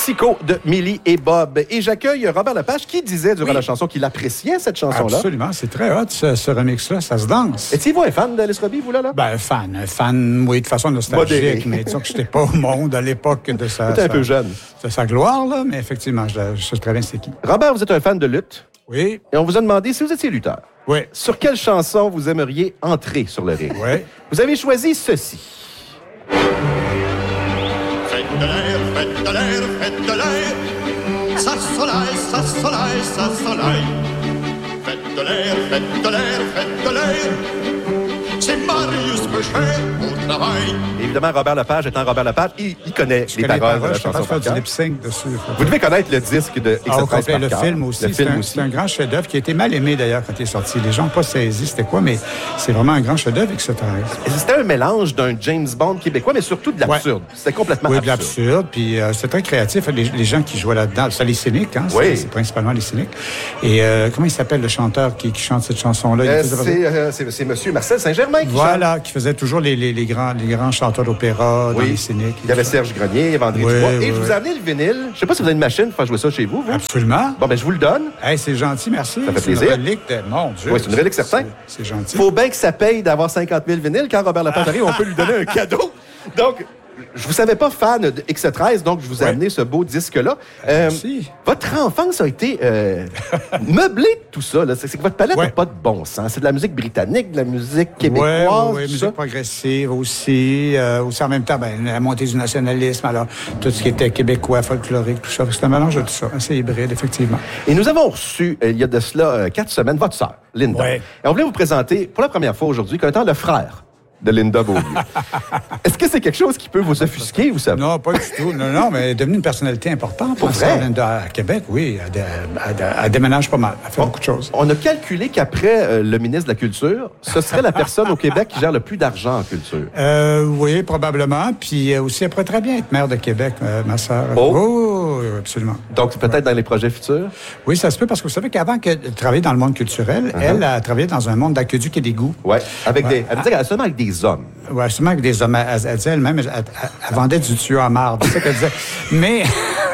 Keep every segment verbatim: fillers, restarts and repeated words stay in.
Mexico de Millie et Bob. Et j'accueille Robert Lepage qui disait durant oui. la chanson qu'il appréciait cette chanson-là. Absolument, c'est très hot ce, ce remix-là, ça se danse. Étiez-vous un fan d'Alice Robbie, vous là? là? Ben, fan, un fan, oui, de façon nostalgique, Modéré. Mais disons que je n'étais pas au monde à l'époque de sa... Vous êtes un peu jeune. De sa gloire, là, mais effectivement, je, je sais très bien c'est qui. Robert, vous êtes un fan de lutte. Oui. Et on vous a demandé si vous étiez lutteur. Oui. Sur quelle chanson vous aimeriez entrer sur le ring? Oui. Vous avez choisi ceci. Faites de l'air, faites de l'air, faites de l'air. Ça soleil, ça soleil, ça soleil. Faites de l'air, faites de l'air, faites de l'air. C'est Marius Boucher au travail. Évidemment, Robert Lepage étant Robert Lepage, il, il connaît je les connais paroles les paroles, de la chanson. Je peux faire du lip-sync dessus. Vous devez connaître le disque de X ah, treize par le cœur. film aussi. Le c'est, film un, aussi. c'est un grand chef-d'œuvre qui a été mal aimé d'ailleurs quand il est sorti. Les gens n'ont pas saisi c'était quoi, mais c'est vraiment un grand chef-d'œuvre X treize. C'était un mélange d'un James Bond québécois, mais surtout de l'absurde. Ouais. C'était complètement oui, absurde. Oui, de l'absurde. Puis euh, c'était très créatif. Les, les gens qui jouaient là-dedans, c'est les cyniques, hein? Oui. C'est, c'est principalement les cyniques. Et euh, comment il s'appelle le chanteur qui, qui chante cette chanson-là? Euh, c'est, euh, c'est, c'est Monsieur Marcel Saint-Germain qui voilà, chante. Qui faisait toujours les, les, les, grands, les grands chanteurs d'opéra oui. dans les cyniques. Il y avait Serge Grenier, il y avait André oui, Dubois. Oui, et je oui. vous ai amené le vinyle. Je ne sais pas si vous avez une machine pour faire jouer ça chez vous. vous? Absolument. Bon, ben je vous le donne. Hey, c'est gentil, merci. Ça fait c'est plaisir. C'est une relique de... Mon Dieu. Oui, c'est une relique certain. C'est, c'est gentil. Faut bien que ça paye d'avoir cinquante mille vinyles. Quand Robert Lepage arrive, on peut lui donner un cadeau. Donc... Je vous savais pas fan de X treize, donc je vous ai ouais. amené ce beau disque-là. Euh, Merci. Votre enfance a été euh, meublée de tout ça. Là. C'est, c'est que votre palette n'a ouais. pas de bon sens. C'est de la musique britannique, de la musique québécoise. Oui, oui, ouais, musique progressive aussi. Euh, aussi en même temps, ben, la montée du nationalisme, alors tout ce qui était québécois, folklorique, tout ça. C'est un mélange de tout ça. C'est hybride, effectivement. Et nous avons reçu, il y a de cela euh, quatre semaines, votre sœur, Linda. Ouais. Et on voulait vous présenter pour la première fois aujourd'hui comme étant le frère de Linda Beaulieu. Est-ce que c'est quelque chose qui peut vous offusquer ou ça? Non, pas du tout. Non, non, mais elle est devenue une personnalité importante. Pour vrai? Linda à Québec, oui. Elle, elle, elle, elle déménage pas mal. Elle fait on, beaucoup de choses. On a calculé qu'après euh, le ministre de la Culture, ce serait la personne au Québec qui gère le plus d'argent en culture. Euh, oui, probablement. Puis aussi, elle pourrait très bien être maire de Québec, euh, ma sœur. Oh. oh, absolument. Donc, peut-être ouais. dans les projets futurs? Oui, ça se peut, parce que vous savez qu'avant de travailler dans le monde culturel, uh-huh. elle a travaillé dans un monde d'aqueduc et d'égouts. Oui, avec ouais. des... Elle veut dire seulement avec des hommes. Oui, seulement avec des hommes. Elle, elle disait elle-même, elle, elle, elle vendait du tuyau à marde. C'est ça qu'elle disait. Mais...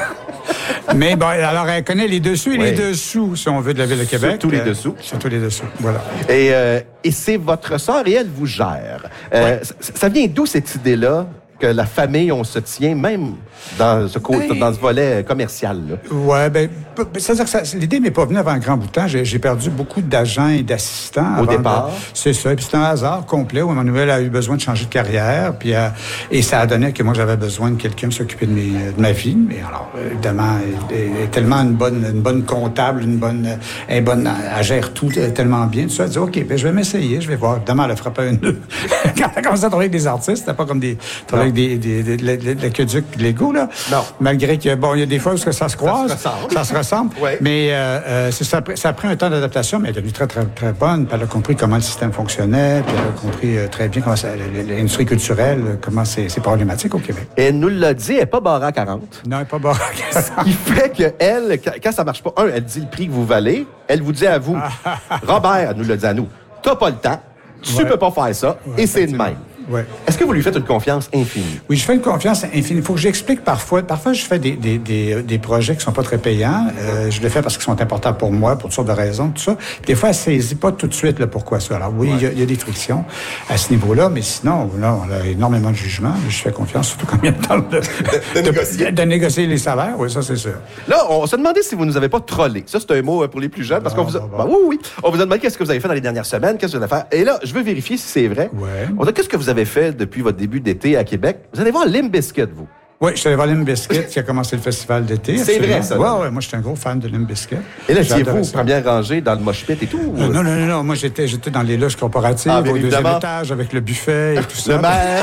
Mais bon, alors elle connaît les dessus et oui. les dessous, si on veut, de la Ville de Québec. Surtout les dessous. Euh, surtout les dessous, voilà. Et, euh, et c'est votre sœur et elle vous gère. Euh, ouais. ça, ça vient d'où cette idée-là que la famille, on se tient, même dans ce, co- hey. dans ce volet commercial? Oui, bien, c'est-à-dire que ça, l'idée m'est pas venue avant un grand bout de temps. J'ai, j'ai perdu beaucoup d'agents et d'assistants. Au départ? De, c'est ça. Puis c'était un hasard complet où Emmanuel a eu besoin de changer de carrière. Puis, euh, et ça a donné que moi, j'avais besoin de quelqu'un pour s'occuper de, mes, de ma vie. Mais alors, évidemment, elle, elle est tellement une bonne, une bonne comptable, une bonne, elle, est bonne, elle gère tout tellement bien. Tout ça, elle dit, OK, ben, je vais m'essayer, je vais voir. Évidemment, elle a frappé un nœud. Quand elle a commencé à travailler avec des artistes, c'était pas comme des, travailler avec des, des, des, des, des, de l'aqueduc et de l'ego, là. Non. Malgré que, bon, il y a des fois où ça se croise. Ça se ressemble. Ça se ressemble. Ouais. Mais euh, euh, c'est, ça, ça a pris un temps d'adaptation, mais elle est devenue très, très, très bonne. Puis elle a compris comment le système fonctionnait. Puis elle a compris euh, très bien comment ça, l'industrie culturelle, comment c'est, c'est problématique au Québec. Et elle nous l'a dit, elle n'est pas barrée à quarante. Non, elle n'est pas barrée à quarante. Ce qui fait qu'elle, quand ça ne marche pas, un, elle dit le prix que vous valez. Elle vous dit à vous, Robert, elle nous l'a dit à nous, t'as pas le temps, tu ne ouais. peux pas faire ça, ouais, et c'est de même. Ouais. Est-ce que vous lui faites une confiance infinie? Oui, je fais une confiance infinie. Il faut que j'explique parfois. Parfois, je fais des, des, des, des projets qui sont pas très payants. Euh, je le fais parce qu'ils sont importants pour moi, pour toutes sortes de raisons, tout ça. Puis des fois, elle saisit pas tout de suite le pourquoi ça. Alors oui, il ouais. y, y a des frictions à ce niveau-là, mais sinon, là, on a énormément de jugement. Je fais confiance, surtout quand il y a le temps de, de, de, négocier. de, de négocier les salaires. Oui, ça, c'est sûr. Là, on se demandait si vous nous avez pas trollé. Ça, c'est un mot pour les plus jeunes, parce bon, qu'on vous a... bon, bon. Ben, oui, oui. On vous a demandé qu'est-ce que vous avez fait dans les dernières semaines, qu'est-ce que vous avez fait. Et là, je veux vérifier si c'est vrai. Ouais. On a qu'est-ce que vous avez fait depuis votre début d'été à Québec. Vous allez voir Limp Bizkit, vous. Oui, je suis allé voir Limp Bizkit qui a commencé le festival d'été. C'est absolument. Vrai, ça. Oui, oui, moi, j'étais un gros fan de Limp Bizkit. Et là, étiez-vous première rangée dans le mosh pit et tout? Euh, non, non, non, non. Moi, j'étais, j'étais dans les loges corporatives, ah, au deuxième étage, avec le buffet et tout ça. Le maire!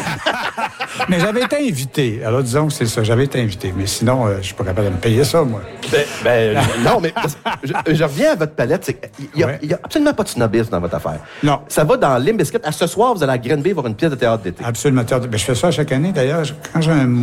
Mais j'avais été invité. Alors, disons que c'est ça. J'avais été invité. Mais sinon, euh, je suis pas capable de me payer ça, moi. Ben, ben non, mais je, je reviens à votre palette. Il n'y a, ouais. a absolument pas de snobisme dans votre affaire. Non. Ça va dans Limp Bizkit. À ce soir, vous allez à Granby voir une pièce de théâtre d'été. Absolument. Ben, je fais ça chaque année. D'ailleurs, quand j'ai un mois, là,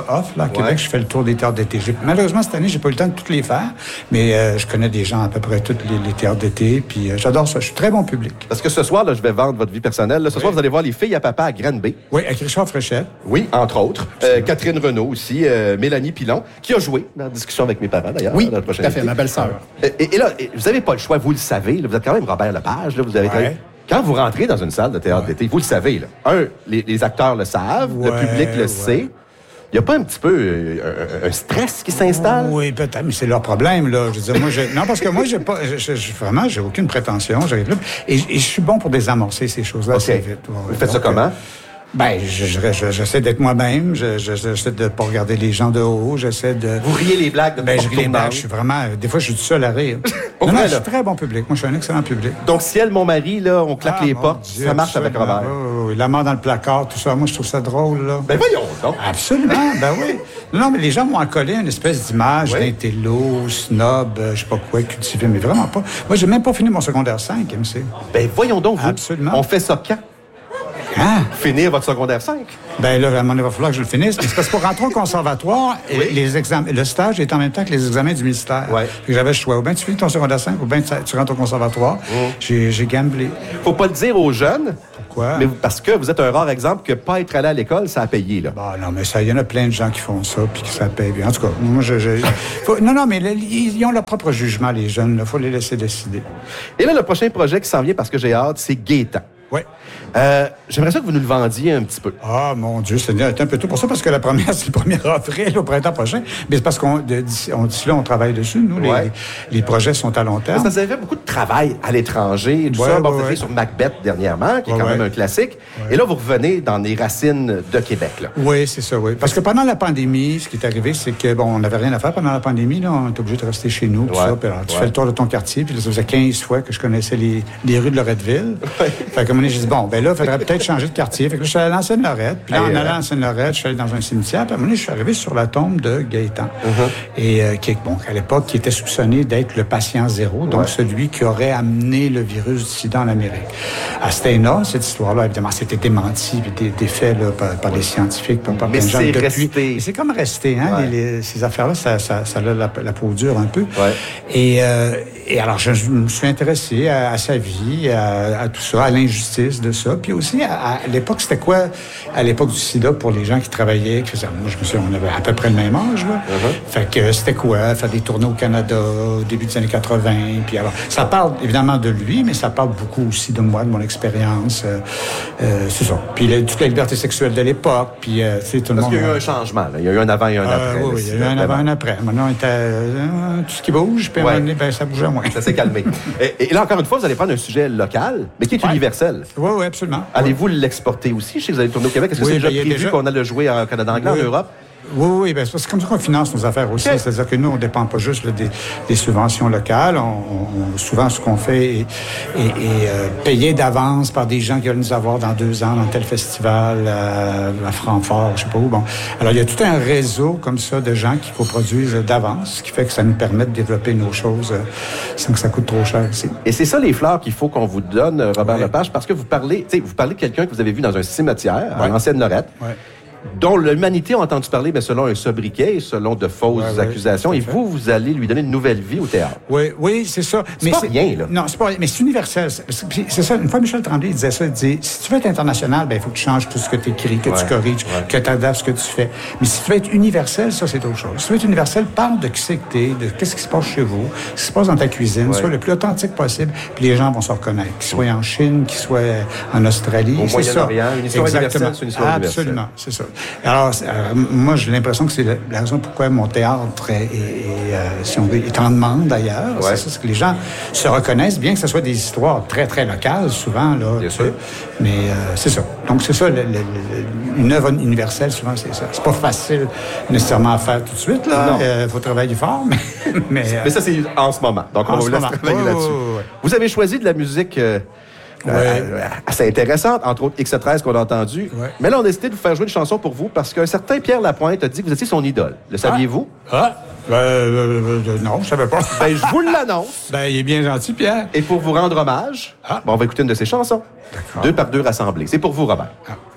là, off, là, à Québec. Ouais. Je fais le tour des théâtres d'été. J'ai, malheureusement, cette année, j'ai pas eu le temps de toutes les faire, mais euh, je connais des gens à peu près tous les, les théâtres d'été, puis euh, j'adore ça. Je suis très bon public. Parce que ce soir, là, je vais vendre votre vie personnelle. Là, ce oui. soir, vous allez voir Les filles à papa à Granby. Oui, avec Richard Fréchette. Oui, entre autres. Euh, Catherine Renaud aussi, euh, Mélanie Pilon, qui a joué dans la discussion avec mes parents, d'ailleurs. Oui, tout à fait, ma belle-sœur. Et, et là, vous n'avez pas le choix, vous le savez. Là, vous êtes quand même Robert Lepage. Là, vous avez ouais. Quand vous rentrez dans une salle de théâtre ouais. d'été, vous le savez. Là. Un, les, les acteurs le savent, ouais, le public le ouais. sait. Il n'y a pas un petit peu euh, un, un stress qui s'installe? Oui, peut-être, mais c'est leur problème, là. Je veux dire, moi, je... Non, parce que moi, j'ai pas... Je, je, vraiment, j'ai aucune prétention. Et, et je suis bon pour désamorcer ces choses-là okay. assez vite. Ouais. Vous faites ça comment? Ben, je, je, je, j'essaie d'être moi-même. Je, je, j'essaie de pas regarder les gens de haut. J'essaie de... Vous riez les blagues de Ben, je ris les blagues. Je suis vraiment... Des fois, je suis tout seul à rire. non, non, je suis très bon public. Moi, je suis un excellent public. Donc, si elle, mon mari, là, on claque ah, les portes, Dieu, ça marche avec Robert. Oui, oui, la mort dans le placard, tout ça. Moi, je trouve ça drôle, là. Ben, voyons donc. Absolument, ben oui. Non, mais les gens m'ont accolé une espèce d'image oui. d'intello, snob, je sais pas quoi, cultivé, mais vraiment pas. Moi, j'ai même pas fini mon secondaire cinq, M C. Ben, voyons donc, vous. Absolument. On fait ça quand? Hein? Finir votre secondaire cinq? Ben là, à mon il va falloir que je le finisse. Mais c'est parce que pour rentrer au conservatoire, oui. les examens, le stage est en même temps que les examens du ministère. Ouais. Puis j'avais le choix. Ou bien tu finis ton secondaire cinq, ou bien tu rentres au conservatoire. Mm. J'ai, j'ai gamblé. Faut pas le dire aux jeunes. Pourquoi? Mais parce que vous êtes un rare exemple que pas être allé à l'école, ça a payé, là. Bah non, mais ça, il y en a plein de gens qui font ça, puis que ça paye bien. En tout cas, moi, je... je faut, non, non, mais là, ils ont leur propre jugement, les jeunes. Il faut les laisser décider. Et là, le prochain projet qui s'en vient, parce que j'ai hâte, c'est Gaétan. Oui. Euh, j'aimerais ça que vous nous le vendiez un petit peu. Ah, mon Dieu, c'est un peu tôt pour ça, parce que la première, c'est le premier avril au printemps prochain. Mais c'est parce qu'on d'ici, on, d'ici là, on travaille dessus. Nous, ouais. les, les projets sont à long terme. Parce que vous avez fait beaucoup de travail à l'étranger et tout ouais, ça. Ouais, bon, vous avez ouais. fait sur Macbeth dernièrement, qui est ouais, quand ouais. même un classique. Ouais. Et là, vous revenez dans les racines de Québec, là. Oui, c'est ça, oui. Parce que pendant la pandémie, ce qui est arrivé, c'est que, bon, on n'avait rien à faire pendant la pandémie, là. On était obligé de rester chez nous, tout ouais. ça. Puis alors, tu ouais. fais le tour de ton quartier, puis là, ça faisait quinze fois que je connaissais les, les rues de Loretteville. Ouais. Fait que, à un moment donné, j'ai dit, bon, ben là, il faudrait peut-être changer de quartier. Fait que là, je suis allé à Seine-Lorette. Puis là, Aïe, en allant à Seine-Lorette, je suis allé dans un cimetière. Puis à un moment donné, je suis arrivé sur la tombe de Gaétan. Uh-huh. Et euh, qui, bon, à l'époque, qui était soupçonné d'être le patient zéro, donc ouais. celui qui aurait amené le virus du sida en Amérique. Ah, c'était énorme, cette histoire-là. Évidemment, c'était démenti, puis défait là, par, par les scientifiques, par, par Mais plein de gens. c'est depuis. resté. Et c'est comme resté, hein, ouais. les, les, ces affaires-là, ça, ça, ça a la, la peau dure un peu. Ouais. Et, euh, et alors, je, je me suis intéressé à, à sa vie, à, à tout ça, à l'injustice de ça. Puis aussi, à, à l'époque, c'était quoi, à l'époque du sida, pour les gens qui travaillaient, qui faisaient, moi, je me souviens, on avait à peu près le même âge, là. Uh-huh. Fait que c'était quoi, faire des tournées au Canada, au début des années quatre-vingt. Puis alors, ça parle évidemment de lui, mais ça parle beaucoup aussi de moi, de mon expérience. Euh, euh, c'est ça. Puis la, toute la liberté sexuelle de l'époque. Puis, euh, tu sais, tout le Parce monde. qu'il y a eu un changement, là. Il y a eu un avant et un euh, après. Oui, il y a eu un avant et un après. Maintenant, on était, euh, tout ce qui bouge, puis ouais. donné, ben, ça bougeait moins. Ça s'est calmé. et, et là, encore une fois, vous allez prendre un sujet local, mais qui est ouais. universel. Oui, oui, absolument. Allez-vous ouais. l'exporter aussi? Je sais que vous allez tourner au Québec. Est-ce que oui, c'est déjà prévu déjà... qu'on a le jouer en Canada anglais, oui. en Europe? Oui, oui, bien, c'est comme ça qu'on finance nos affaires aussi. Okay. C'est-à-dire que nous, on ne dépend pas juste là, des, des subventions locales. On, on, souvent, ce qu'on fait est, est, est euh, payé d'avance par des gens qui veulent nous avoir dans deux ans dans tel festival euh, à Francfort, je sais pas où. Bon. Alors, il y a tout un réseau comme ça de gens qui coproduisent d'avance, ce qui fait que ça nous permet de développer nos choses euh, sans que ça coûte trop cher ici. Et c'est ça les fleurs qu'il faut qu'on vous donne, Robert oui. Lepage, parce que vous parlez, tu sais, vous parlez de quelqu'un que vous avez vu dans un cimetière, oui. à l'ancienne Lorette. Oui. dont l'humanité a entendu parler, mais selon un sobriquet, selon de fausses ouais, accusations. Ouais, et vous, vous allez lui donner une nouvelle vie au théâtre. Oui, oui, c'est ça. C'est mais pas c'est, rien, là. Non, c'est pas rien. Mais c'est universel. C'est, c'est ça. Une fois, Michel Tremblay il disait ça. Il disait, si tu veux être international, ben il faut que tu changes tout ce que tu écris, que ouais, tu corriges, ouais. que tu adaptes ce que tu fais. Mais si tu veux être universel, ça, c'est autre chose. Si tu veux être universel, parle de qui c'est que t'es, de qu'est-ce qui se passe chez vous, ce qui se passe dans ta cuisine, ouais. sois le plus authentique possible, puis les gens vont se reconnaître. Qu'ils soient en Chine, qu'ils soient en Australie. Au Moyen-Orient, une histoire universelle, c'est une histoire universelle. Absolument, c'est ça. Alors, euh, moi, j'ai l'impression que c'est la, la raison pourquoi mon théâtre est, est, est, euh, si on veut, est en demande d'ailleurs. Ouais. C'est ça, c'est que les gens se reconnaissent, bien que ce soit des histoires très, très locales, souvent, là. Bien sûr. Mais euh, c'est ça. Donc, c'est ça, le, le, le, une œuvre universelle, souvent, c'est ça. C'est pas facile nécessairement à faire tout de suite, là. Il euh, faut travailler fort, mais... mais, euh, mais ça, c'est en ce moment. Donc, on va vous laisser travailler oh, là-dessus. Oh, oh. Vous avez choisi de la musique... Euh, Ouais. Euh, assez intéressante, entre autres X treize qu'on a entendu. Ouais. Mais là, on a décidé de vous faire jouer une chanson pour vous parce qu'un certain Pierre Lapointe a dit que vous étiez son idole. Le saviez-vous? Ah! ah. Euh, euh, non, je savais pas. Ben, je vous l'annonce. Ben, il est bien gentil, Pierre. Et pour vous rendre hommage, ah. bon, on va écouter une de ses chansons. D'accord. Deux par deux rassemblés. C'est pour vous, Robert. Ah.